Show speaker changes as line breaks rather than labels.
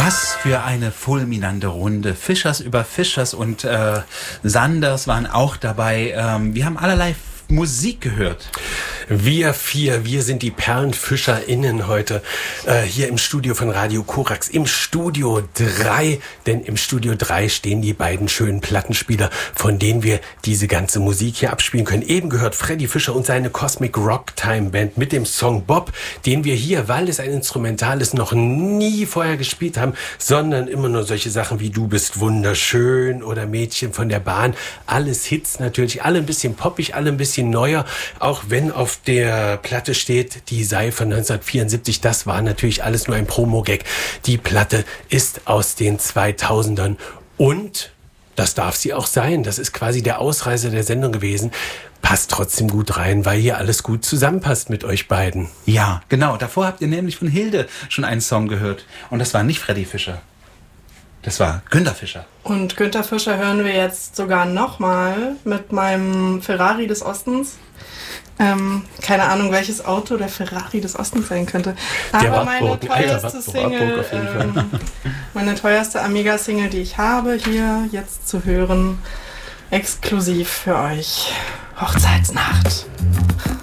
Was für eine fulminante Runde. Fischers über Fischers und Sanders waren auch dabei. Wir haben allerlei Musik gehört.
Wir sind die PerlenfischerInnen heute hier im Studio von Radio Korax, im Studio 3, denn im Studio 3 stehen die beiden schönen Plattenspieler, von denen wir diese ganze Musik hier abspielen können. Eben gehört Freddy Fischer und seine Cosmic Rock Time Band mit dem Song Bob, den wir hier, weil es ein Instrumental ist, noch nie vorher gespielt haben, sondern immer nur solche Sachen wie Du bist wunderschön oder Mädchen von der Bahn. Alles Hits natürlich, alle ein bisschen poppig, alle ein bisschen neuer, auch wenn auf der Platte steht, die sei von 1974. Das war natürlich alles nur ein Promo-Gag. Die Platte ist aus den 2000ern und das darf sie auch sein. Das ist quasi der Ausreißer der Sendung gewesen. Passt trotzdem gut rein, weil hier alles gut zusammenpasst mit euch beiden.
Ja, genau. Davor habt ihr nämlich von Hilde schon einen Song gehört. Und das war nicht Freddy Fischer. Das war Günter Fischer.
Und Günter Fischer hören wir jetzt sogar nochmal mit meinem Ferrari des Ostens. Keine Ahnung, welches Auto der Ferrari des Ostens sein könnte. Aber meine teuerste Single, meine teuerste Amiga-Single, die ich habe, hier jetzt zu hören, exklusiv für euch. Hochzeitsnacht.